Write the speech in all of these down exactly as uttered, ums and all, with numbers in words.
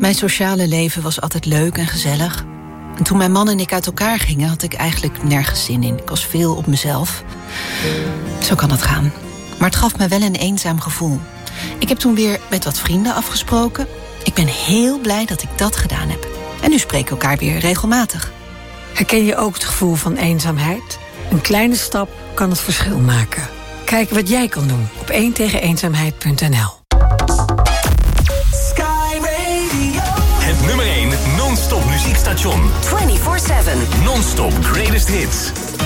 Mijn sociale leven was altijd leuk en gezellig. En toen mijn man en ik uit elkaar gingen, had ik eigenlijk nergens zin in. Ik was veel op mezelf. Zo kan het gaan. Maar het gaf me wel een eenzaam gevoel. Ik heb toen weer met wat vrienden afgesproken. Ik ben heel blij dat ik dat gedaan heb. En nu spreken we elkaar weer regelmatig. Herken je ook het gevoel van eenzaamheid? Een kleine stap kan het verschil maken. Kijk wat jij kan doen op één tegen eenzaamheid punt n l. Het nummer één non-stop muziekstation. vierentwintig zeven. Non-stop greatest hits.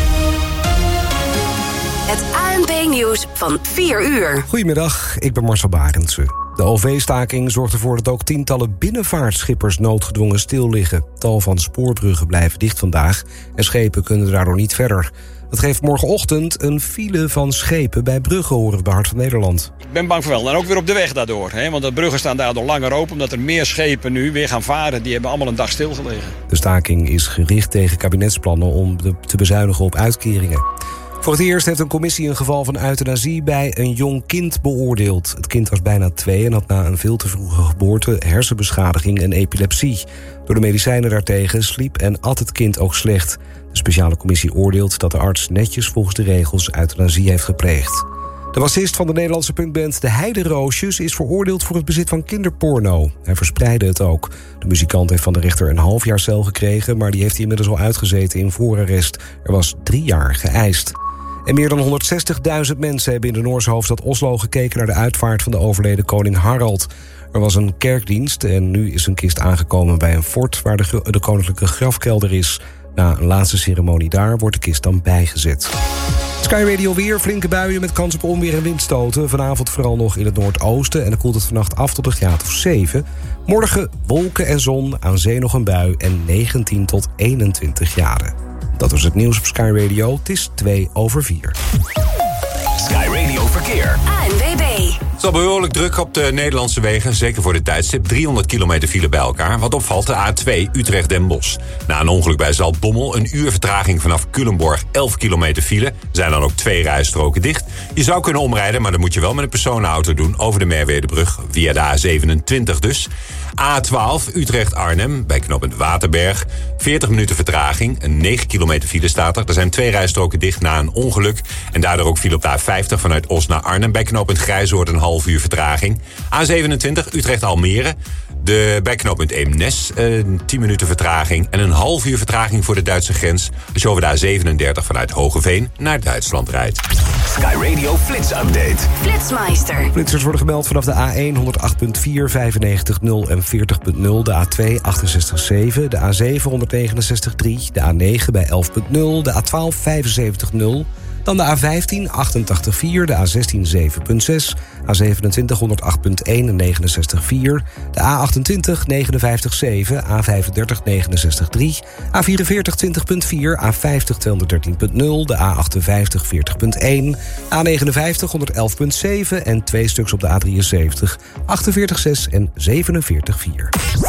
Het A N P-nieuws van vier uur. Goedemiddag, ik ben Marcel Barendse. De O V-staking zorgt ervoor dat ook tientallen binnenvaartschippers noodgedwongen stil liggen. Tal van spoorbruggen blijven dicht vandaag en schepen kunnen daardoor niet verder. Dat geeft morgenochtend een file van schepen bij Brugge, horen we bij Hart van Nederland. Ik ben bang voor wel. En ook weer op de weg daardoor. Hè? Want de bruggen staan daardoor langer open, omdat er meer schepen nu weer gaan varen. Die hebben allemaal een dag stilgelegen. De staking is gericht tegen kabinetsplannen om de, te bezuinigen op uitkeringen. Voor het eerst heeft een commissie een geval van euthanasie bij een jong kind beoordeeld. Het kind was bijna twee en had na een veel te vroege geboorte hersenbeschadiging en epilepsie. Door de medicijnen daartegen sliep en at het kind ook slecht. De speciale commissie oordeelt dat de arts netjes volgens de regels euthanasie heeft gepleegd. De bassist van de Nederlandse punkband De Heideroosjes is veroordeeld voor het bezit van kinderporno. Hij verspreidde het ook. De muzikant heeft van de rechter een half jaar cel gekregen, maar die heeft hij inmiddels al uitgezeten in voorarrest. Er was drie jaar geëist. En meer dan honderdzestigduizend mensen hebben in de Noorse hoofdstad Oslo gekeken naar de uitvaart van de overleden koning Harald. Er was een kerkdienst en nu is een kist aangekomen bij een fort waar de, de koninklijke grafkelder is. Na een laatste ceremonie daar wordt de kist dan bijgezet. Sky Radio weer, flinke buien met kans op onweer en windstoten. Vanavond vooral nog in het noordoosten en dan koelt het vannacht af tot een graad of zeven. Morgen wolken en zon, aan zee nog een bui en negentien tot eenentwintig graden. Dat was het nieuws op Sky Radio. Het is twee over vier. Sky Radio Verkeer. A N W B. Het is al behoorlijk druk op de Nederlandse wegen, zeker voor de tijdstip. driehonderd kilometer file bij elkaar. Wat opvalt, de A twee Utrecht-Den Bosch. Na een ongeluk bij Zaltbommel, een uur vertraging vanaf Culemborg, elf kilometer file. Er zijn dan ook twee rijstroken dicht. Je zou kunnen omrijden, maar dat moet je wel met een personenauto doen over de Merwedebrug, via de A zevenentwintig dus. A twaalf Utrecht-Arnhem, bij knooppunt Waterberg. veertig minuten vertraging, een negen kilometer file staat er. Er zijn twee rijstroken dicht na een ongeluk. En daardoor ook file op de A vijftig vanuit Os naar Arnhem, bij knooppunt Grijzoord een half uur vertraging. A zevenentwintig Utrecht-Almere. De, bij knooppunt Eemnes, uh, tien minuten vertraging en een half uur vertraging voor de Duitse grens. Als je over de A zevenendertig vanuit Hogeveen naar Duitsland rijdt. Sky Radio Flits Update. Flitsmeister. Flitsers worden gemeld vanaf de A één honderd punt vier, vijfennegentig nul en veertig punt nul, de A twee achtenzestig komma zeven, de A zeven honderdnegenenzestig komma drie, de A negen bij elf punt nul, de A twaalf vijfenzeventig nul, dan de A vijftien achtentachtig komma vier, de A zestien zeven punt zes, A zevenentwintig honderdacht punt één en negenenzestig komma vier, de A achtentwintig negenenvijftig komma zeven, A vijfendertig negenenzestig komma drie, A vierenveertig twintig punt vier, A vijftig tweehonderddertien punt nul, de A achtenvijftig veertig punt één, A negenenvijftig honderdelf punt zeven en twee stuks op de A drieënzeventig achtenveertig komma zes en zevenenveertig komma vier.